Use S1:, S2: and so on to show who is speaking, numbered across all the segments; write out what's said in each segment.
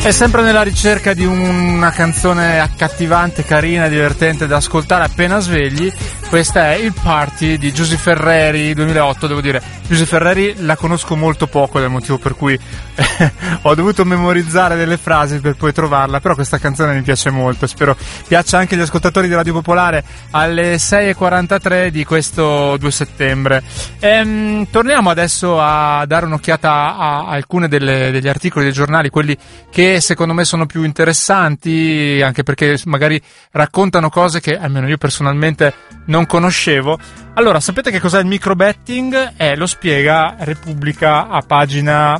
S1: È sempre nella ricerca di una canzone accattivante, carina, divertente da ascoltare appena svegli. Questa è Il Party di Giusy Ferreri 2008, devo dire. Giusy Ferreri la conosco molto poco, ed è il motivo per cui ho dovuto memorizzare delle frasi per poi trovarla, però questa canzone mi piace molto, spero piaccia anche agli ascoltatori di Radio Popolare alle 6:43 di questo 2 settembre. Torniamo adesso a dare un'occhiata a alcune degli articoli dei giornali, quelli che secondo me sono più interessanti, anche perché magari raccontano cose che almeno io personalmente non conoscevo. Allora, sapete che cos'è il microbetting? Lo spiega Repubblica a pagina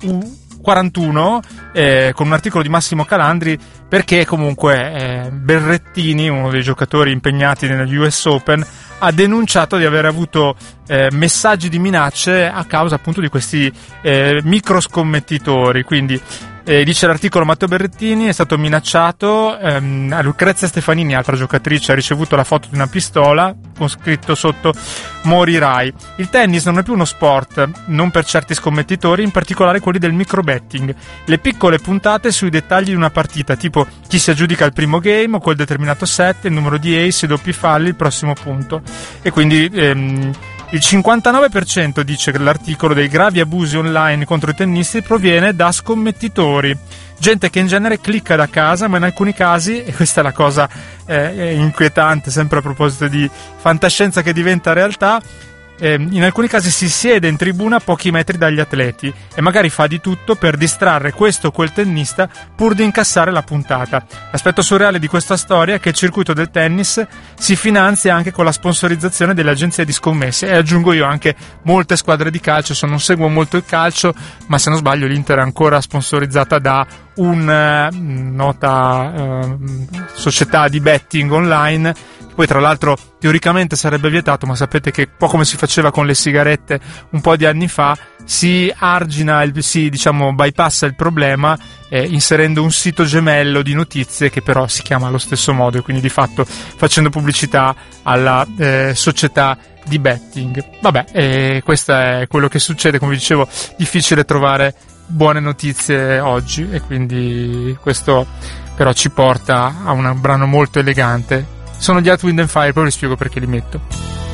S1: 41 con un articolo di Massimo Calandri, perché comunque Berrettini, uno dei giocatori impegnati negli US Open, ha denunciato di aver avuto messaggi di minacce a causa appunto di questi microscommettitori. Quindi dice l'articolo: Matteo Berrettini è stato minacciato, a Lucrezia Stefanini, altra giocatrice, ha ricevuto la foto di una pistola con scritto sotto "morirai". Il tennis non è più uno sport, non per certi scommettitori, in particolare quelli del microbetting. Le piccole puntate sui dettagli di una partita, tipo chi si aggiudica il primo game o quel determinato set, il numero di ace, i doppi falli, il prossimo punto. E quindi il 59%, dice l'articolo, dei gravi abusi online contro i tennisti proviene da scommettitori. Gente che in genere clicca da casa, ma in alcuni casi, e questa è la cosa inquietante, sempre a proposito di fantascienza che diventa realtà, in alcuni casi si siede in tribuna a pochi metri dagli atleti e magari fa di tutto per distrarre questo o quel tennista pur di incassare la puntata. L'aspetto surreale di questa storia è che il circuito del tennis si finanzia anche con la sponsorizzazione delle agenzie di scommesse, e aggiungo io anche molte squadre di calcio. Non seguo molto il calcio, ma se non sbaglio l'Inter è ancora sponsorizzata da un nota società di betting online. Poi tra l'altro teoricamente sarebbe vietato, ma sapete che un po' come si faceva con le sigarette un po' di anni fa, si argina, bypassa il problema inserendo un sito gemello di notizie che però si chiama allo stesso modo, e quindi di fatto facendo pubblicità alla società di betting. Vabbè, questo è quello che succede. Come vi dicevo, difficile trovare buone notizie oggi, e quindi questo però ci porta a un brano molto elegante. Sono gli Earth, Wind and Fire, poi vi spiego perché li metto.